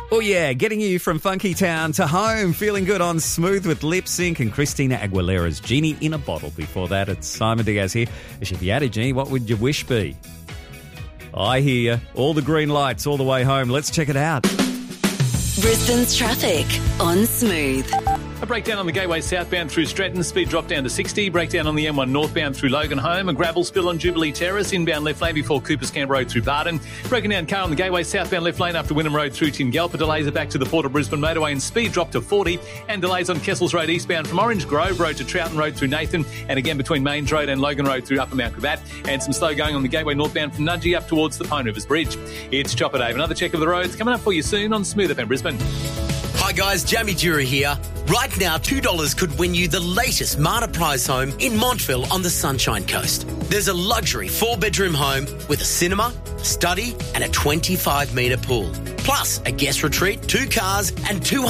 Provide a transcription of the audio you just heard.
Oh yeah, getting you from Funky Town to home, feeling good on Smooth with Lip Sync and Christina Aguilera's Genie in a Bottle. Before that, it's Simon Diaz here. If you had a genie, what would your wish be? I hear you. All the green lights all the way home. Let's check it out. Brisbane's traffic on Smooth. A breakdown on the Gateway southbound through Stratton, speed drop down to 60. Breakdown on the M1 northbound through Loganholme. A gravel spill on Jubilee Terrace, inbound left lane before Coopers Camp Road through Barton. Broken down car on the Gateway southbound left lane after Wynnum Road through Tingalpa. Delays are back to the Port of Brisbane motorway and speed drop to 40. And delays on Kessels Road eastbound from Orange Grove Road to Troughton Road through Nathan. And again between Mains Road and Logan Road through Upper Mount Gravatt. And some slow going on the Gateway northbound from Nudgee up towards the Pine Rivers Bridge. It's Chopper Dave. Another check of the roads coming up for you soon on Smooth FM Brisbane. Hi guys, Jamie Dura here. Right now, $2 could win you the latest Marta Prize home in Montville on the Sunshine Coast. There's a luxury 4-bedroom home with a cinema, study and a 25-metre pool. Plus a guest retreat, 2 cars and 200